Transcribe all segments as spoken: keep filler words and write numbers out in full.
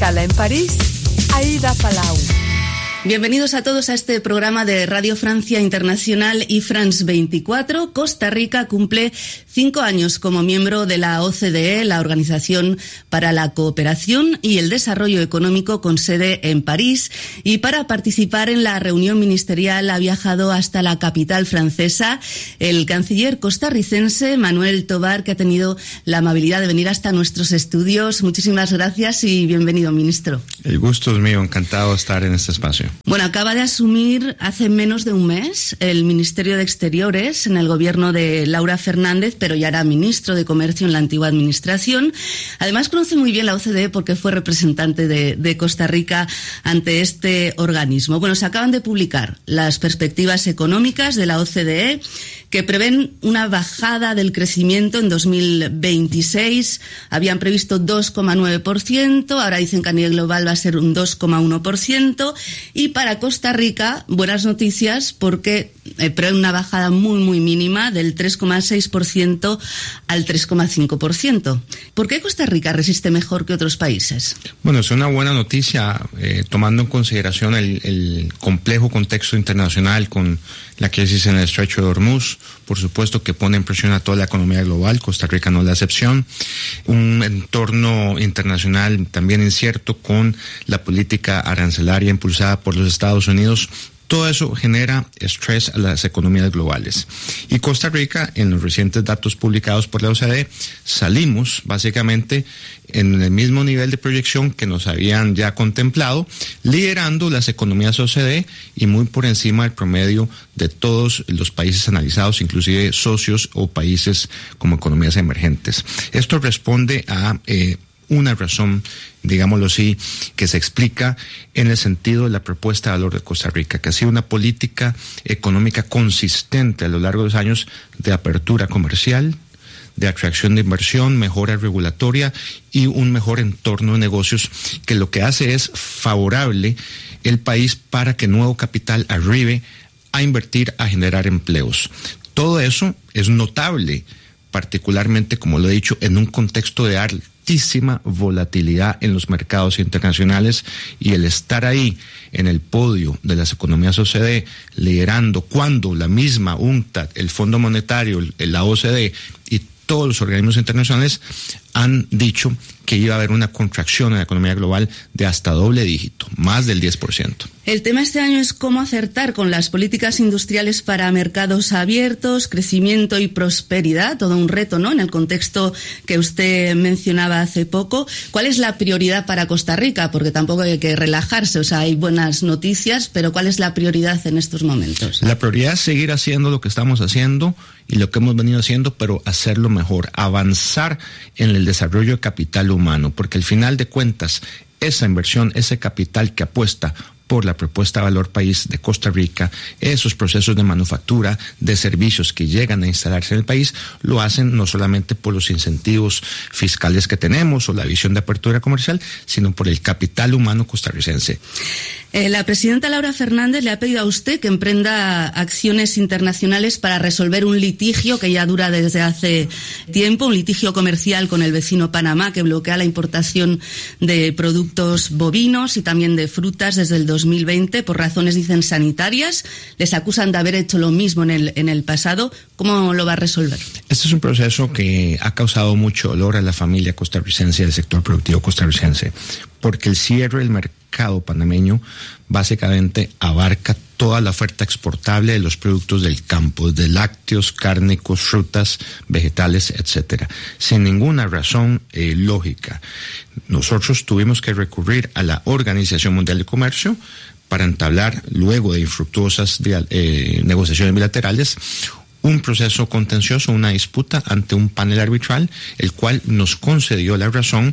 Escala en París, Aida Palau. Bienvenidos a todos a este programa de Radio Francia Internacional y France veinticuatro. Costa Rica cumple cinco años como miembro de la O C D E, la Organización para la Cooperación y el Desarrollo Económico con sede en París. Y para participar en la reunión ministerial ha viajado hasta la capital francesa el canciller costarricense Manuel Tovar, que ha tenido la amabilidad de venir hasta nuestros estudios. Muchísimas gracias y bienvenido, ministro. El gusto es mío, encantado de estar en este espacio. Bueno, acaba de asumir hace menos de un mes el Ministerio de Exteriores en el gobierno de Laura Fernández, pero ya era ministro de Comercio en la antigua administración. Además, conoce muy bien la O C D E porque fue representante de, de Costa Rica ante este organismo. Bueno, se acaban de publicar las perspectivas económicas de la O C D E, que prevén una bajada del crecimiento en dos mil veintiséis. Habían previsto dos coma nueve por ciento, ahora dicen que a nivel global va a ser un dos coma uno por ciento. Y para Costa Rica, buenas noticias porque eh, prevé una bajada muy, muy mínima del tres coma seis por ciento al tres coma cinco por ciento. ¿Por qué Costa Rica resiste mejor que otros países? Bueno, es una buena noticia, eh, tomando en consideración el, el complejo contexto internacional con la crisis en el Estrecho de Hormuz, por supuesto que pone en presión a toda la economía global, Costa Rica no es la excepción, un entorno internacional también incierto con la política arancelaria impulsada por los Estados Unidos. Todo eso genera estrés a las economías globales. Y Costa Rica, en los recientes datos publicados por la O C D E, salimos básicamente en el mismo nivel de proyección que nos habían ya contemplado, liderando las economías O C D E y muy por encima del promedio de todos los países analizados, inclusive socios o países como economías emergentes. Esto responde a eh, una razón, digámoslo así, que se explica en el sentido de la propuesta de valor de Costa Rica, que ha sido una política económica consistente a lo largo de los años de apertura comercial, de atracción de inversión, mejora regulatoria y un mejor entorno de negocios, que lo que hace es favorable el país para que nuevo capital arribe a invertir, a generar empleos. Todo eso es notable, particularmente, como lo he dicho, en un contexto de altísima volatilidad en los mercados internacionales, y el estar ahí en el podio de las economías O C D E, liderando cuando la misma UNCTAD, el Fondo Monetario, la O C D E y todos los organismos internacionales han dicho que iba a haber una contracción en la economía global de hasta doble dígito, más del diez por ciento. El tema este año es cómo acertar con las políticas industriales para mercados abiertos, crecimiento y prosperidad, todo un reto, ¿no?, en el contexto que usted mencionaba hace poco. ¿Cuál es la prioridad para Costa Rica? Porque tampoco hay que relajarse, o sea, hay buenas noticias, pero ¿cuál es la prioridad en estos momentos? La prioridad es seguir haciendo lo que estamos haciendo y lo que hemos venido haciendo, pero hacerlo mejor, avanzar en el desarrollo de capital humano, porque al final de cuentas, esa inversión, ese capital que apuesta por la propuesta de valor país de Costa Rica, esos procesos de manufactura, de servicios que llegan a instalarse en el país, lo hacen no solamente por los incentivos fiscales que tenemos o la visión de apertura comercial, sino por el capital humano costarricense. Eh, la presidenta Laura Fernández le ha pedido a usted que emprenda acciones internacionales para resolver un litigio que ya dura desde hace tiempo, un litigio comercial con el vecino Panamá que bloquea la importación de productos bovinos y también de frutas desde el dos mil veinte por razones, dicen, sanitarias. Les acusan de haber hecho lo mismo en el, en el pasado. ¿Cómo lo va a resolver? Este es un proceso que ha causado mucho dolor a la familia costarricense y al sector productivo costarricense, porque el cierre del mercado panameño básicamente abarca toda la oferta exportable de los productos del campo, de lácteos, cárnicos, frutas, vegetales, etcétera, sin ninguna razón eh, lógica. Nosotros tuvimos que recurrir a la Organización Mundial de Comercio para entablar, luego de infructuosas eh, negociaciones bilaterales, un proceso contencioso, una disputa ante un panel arbitral, el cual nos concedió la razón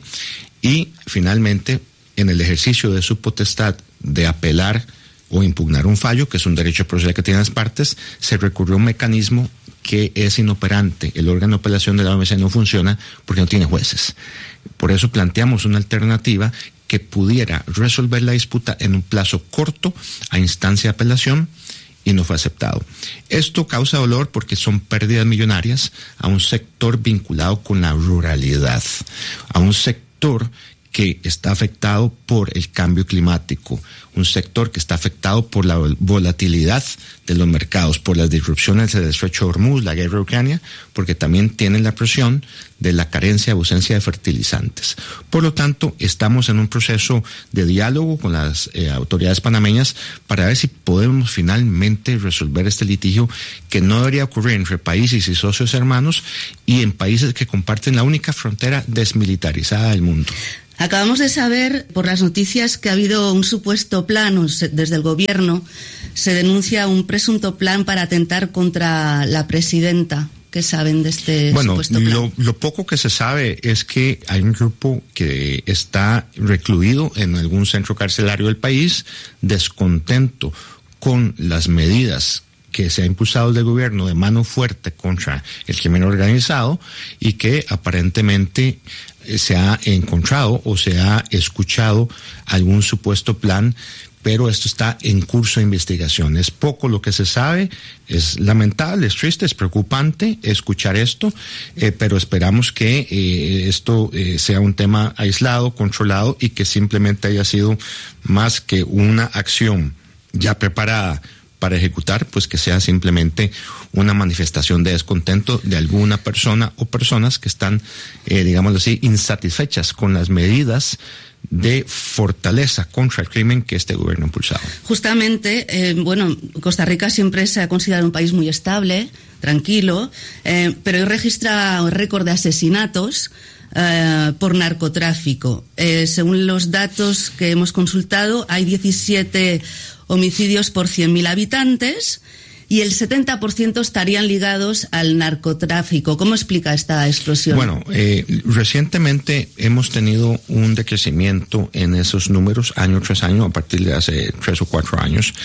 y finalmente, en el ejercicio de su potestad de apelar o impugnar un fallo, que es un derecho procesal que tienen las partes, se recurrió a un mecanismo que es inoperante. El órgano de apelación de la O M C no funciona porque no tiene jueces. Por eso planteamos una alternativa que pudiera resolver la disputa en un plazo corto a instancia de apelación, y no fue aceptado. Esto causa dolor porque son pérdidas millonarias a un sector vinculado con la ruralidad, a un sector que está afectado por el cambio climático, un sector que está afectado por la volatilidad de los mercados, por las disrupciones del estrecho de Hormuz, la guerra de Ucrania, porque también tienen la presión de la carencia o ausencia de fertilizantes. Por lo tanto, estamos en un proceso de diálogo con las eh, autoridades panameñas para ver si podemos finalmente resolver este litigio que no debería ocurrir entre países y socios hermanos y en países que comparten la única frontera desmilitarizada del mundo. Acabamos de saber por las noticias que ha habido un supuesto plan, desde el gobierno se denuncia un presunto plan para atentar contra la presidenta. ¿Qué saben de este bueno, supuesto plan? Lo, lo poco que se sabe es que hay un grupo que está recluido en algún centro carcelario del país, descontento con las medidas que se ha impulsado del gobierno de mano fuerte contra el crimen organizado y que aparentemente se ha encontrado o se ha escuchado algún supuesto plan, pero esto está en curso de investigación. Es poco lo que se sabe, es lamentable, es triste, es preocupante escuchar esto, eh, pero esperamos que eh, esto eh, sea un tema aislado, controlado y que simplemente haya sido más que una acción ya preparada para ejecutar, pues que sea simplemente una manifestación de descontento de alguna persona o personas que están, eh, digámoslo así, insatisfechas con las medidas de fortaleza contra el crimen que este gobierno ha impulsado. Justamente, eh, bueno, Costa Rica siempre se ha considerado un país muy estable, tranquilo, eh, pero hoy registra un récord de asesinatos Uh, por narcotráfico. Eh, según los datos que hemos consultado, hay diecisiete homicidios por cien mil habitantes y el setenta por ciento estarían ligados al narcotráfico. ¿Cómo explica esta explosión? Bueno, eh, recientemente hemos tenido un decrecimiento en esos números año tras año, a partir de hace tres o cuatro años.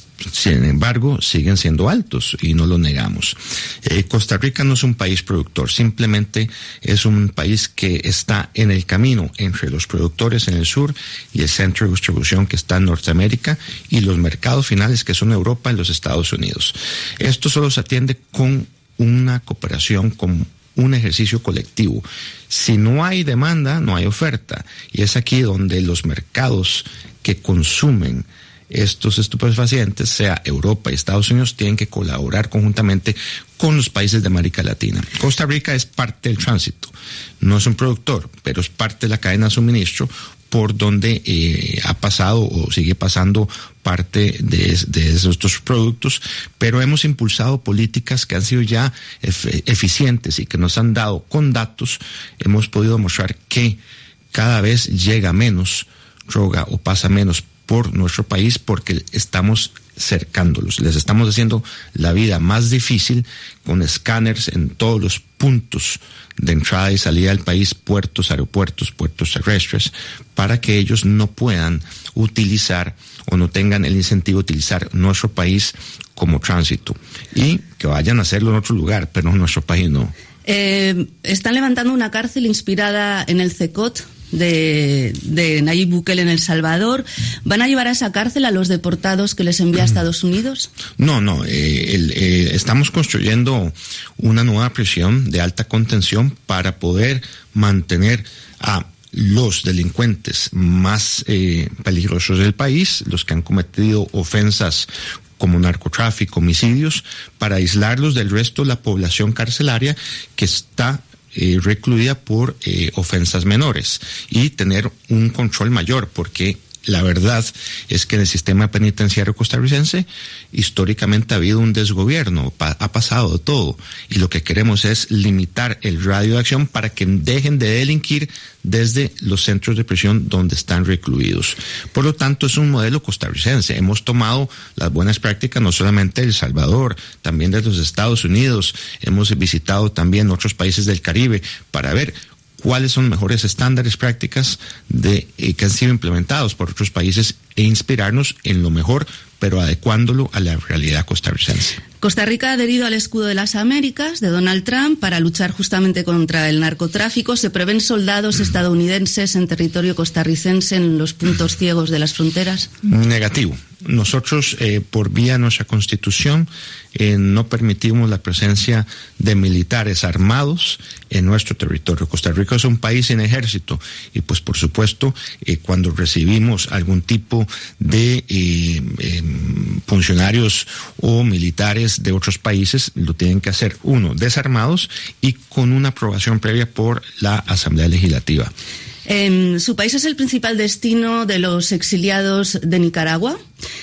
Sin embargo, siguen siendo altos y no lo negamos. Eh, Costa Rica no es un país productor, simplemente es un país que está en el camino entre los productores en el sur y el centro de distribución que está en Norteamérica y los mercados finales que son Europa y los Estados Unidos. Esto solo se atiende con una cooperación, con un ejercicio colectivo. Si no hay demanda, no hay oferta. Y es aquí donde los mercados que consumen estos estupefacientes, sea Europa y Estados Unidos, tienen que colaborar conjuntamente con los países de América Latina. Costa Rica es parte del tránsito, no es un productor, pero es parte de la cadena de suministro por donde eh, ha pasado o sigue pasando parte de, de estos productos, pero hemos impulsado políticas que han sido ya ef- eficientes y que nos han dado con datos, hemos podido mostrar que cada vez llega menos droga o pasa menos por nuestro país porque estamos cercándolos, les estamos haciendo la vida más difícil con escáneres en todos los puntos de entrada y salida del país, puertos, aeropuertos, puertos terrestres, para que ellos no puedan utilizar o no tengan el incentivo de utilizar nuestro país como tránsito y que vayan a hacerlo en otro lugar, pero en nuestro país no. Eh, están levantando una cárcel inspirada en el CECOT de, de Nayib Bukele en El Salvador. ¿Van a llevar a esa cárcel a los deportados que les envía a Estados Unidos? No, no. Eh, el, eh, estamos construyendo una nueva prisión de alta contención para poder mantener a los delincuentes más eh, peligrosos del país, los que han cometido ofensas como narcotráfico, homicidios, para aislarlos del resto de la población carcelaria que está eh, recluida por eh, ofensas menores y tener un control mayor, porque la verdad es que en el sistema penitenciario costarricense históricamente ha habido un desgobierno, pa- ha pasado de todo, y lo que queremos es limitar el radio de acción para que dejen de delinquir desde los centros de prisión donde están recluidos. Por lo tanto, es un modelo costarricense. Hemos tomado las buenas prácticas no solamente de El Salvador, también de los Estados Unidos, hemos visitado también otros países del Caribe para ver cuáles son mejores estándares, prácticas de eh, que han sido implementados por otros países e inspirarnos en lo mejor, pero adecuándolo a la realidad costarricense. Costa Rica ha adherido al escudo de las Américas de Donald Trump para luchar justamente contra el narcotráfico. ¿Se prevén soldados estadounidenses en territorio costarricense en los puntos ciegos de las fronteras? Negativo. nosotros eh, por vía de nuestra Constitución eh, no permitimos la presencia de militares armados en nuestro territorio. Costa Rica es un país sin ejército y pues por supuesto eh, cuando recibimos algún tipo de eh, eh, funcionarios o militares de otros países, lo tienen que hacer, uno, desarmados y con una aprobación previa por la Asamblea Legislativa. Eh, su país es el principal destino de los exiliados de Nicaragua.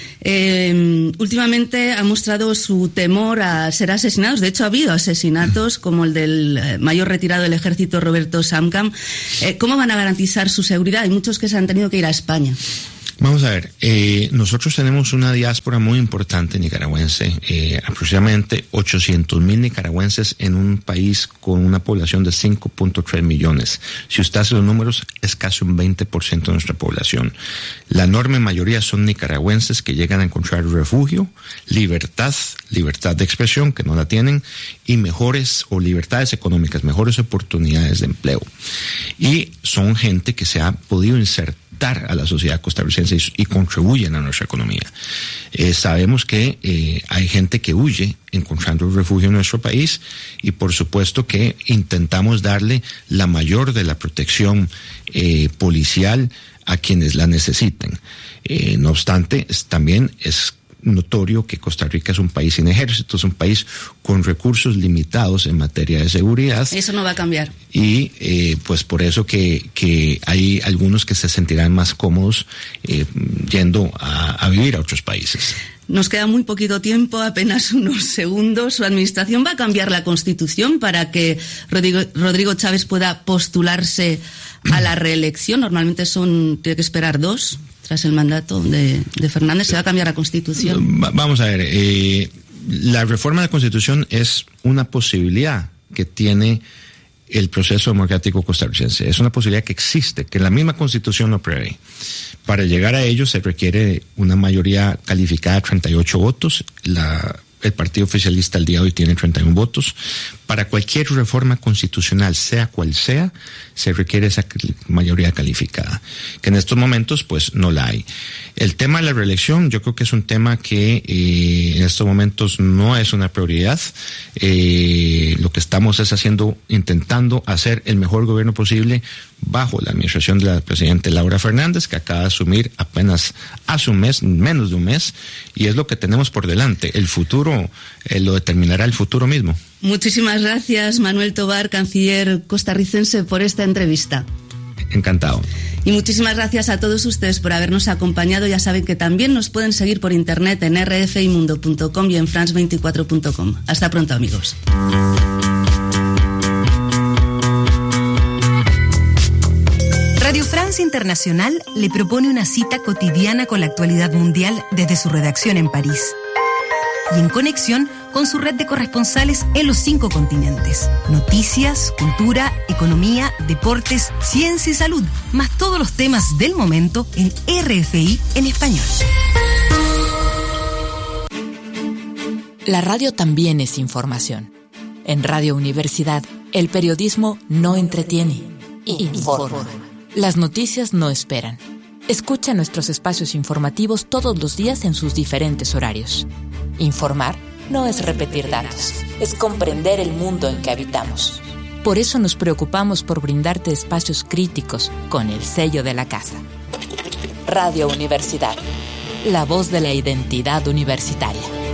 Eh, últimamente ha mostrado su temor a ser asesinados. De hecho, ha habido asesinatos como el del eh, mayor retirado del ejército, Roberto Samcam. Eh, ¿Cómo van a garantizar su seguridad? Hay muchos que se han tenido que ir a España. Vamos a ver, eh, nosotros tenemos una diáspora muy importante nicaragüense, eh, aproximadamente ochocientos mil nicaragüenses en un país con una población de cinco punto tres millones. Si usted hace los números, es casi un veinte por ciento de nuestra población. La enorme mayoría son nicaragüenses que llegan a encontrar refugio, libertad, libertad de expresión, que no la tienen, y mejores, o libertades económicas, mejores oportunidades de empleo. Y son gente que se ha podido insertar a la sociedad costarricense y, y contribuyen a nuestra economía. Eh, sabemos que eh, hay gente que huye encontrando refugio en nuestro país y por supuesto que intentamos darle la mayor de la protección eh, policial a quienes la necesiten. Eh, no obstante, es, también es notorio que Costa Rica es un país sin ejército, es un país con recursos limitados en materia de seguridad. Eso no va a cambiar. Y eh, pues por eso que, que hay algunos que se sentirán más cómodos eh, yendo a, a vivir a otros países. Nos queda muy poquito tiempo, apenas unos segundos. Su administración va a cambiar la Constitución para que Rodrigo, Rodrigo Chávez pueda postularse a la reelección. Normalmente son, tiene que esperar dos. Tras el mandato de, de Fernández, ¿se va a cambiar la Constitución? Vamos a ver, eh, la reforma de la Constitución es una posibilidad que tiene el proceso democrático costarricense. Es una posibilidad que existe, que la misma Constitución lo prevé. Para llegar a ello se requiere una mayoría calificada de treinta y ocho votos. La El partido oficialista al día de hoy tiene treinta y uno votos. Para cualquier reforma constitucional, sea cual sea, se requiere esa mayoría calificada, que en estos momentos pues no la hay. El tema de la reelección yo creo que es un tema que eh, en estos momentos no es una prioridad. Eh, lo que estamos es haciendo, intentando hacer el mejor gobierno posible bajo la administración de la presidenta Laura Fernández, que acaba de asumir apenas hace un mes, menos de un mes, y es lo que tenemos por delante. El futuro eh, lo determinará el futuro mismo. Muchísimas gracias, Manuel Tovar, canciller costarricense, por esta entrevista. Encantado. Y muchísimas gracias a todos ustedes por habernos acompañado. Ya saben que también nos pueden seguir por internet en r f i mundo punto com y en france veinticuatro punto com. Hasta pronto, amigos. Radio France Internacional le propone una cita cotidiana con la actualidad mundial desde su redacción en París y en conexión con su red de corresponsales en los cinco continentes. Noticias, cultura, economía, deportes, ciencia y salud, más todos los temas del momento en R F I en español. La radio también es información. En Radio Universidad, el periodismo no entretiene, informa. Las noticias no esperan. Escucha nuestros espacios informativos todos los días en sus diferentes horarios. Informar no es repetir datos, es comprender el mundo en que habitamos. Por eso nos preocupamos por brindarte espacios críticos con el sello de la casa. Radio Universidad, la voz de la identidad universitaria.